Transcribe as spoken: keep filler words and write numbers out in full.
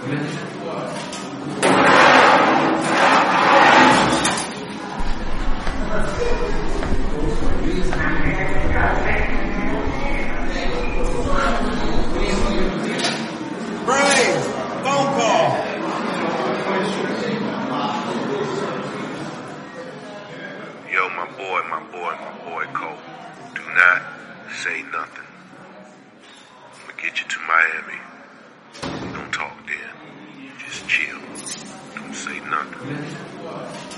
Brains, phone call. Yo, my boy, my boy, my boy Cole. Do not say nothing. I'm gonna get you to Miami. We gonna talk then. Just chill. Don't say nothing.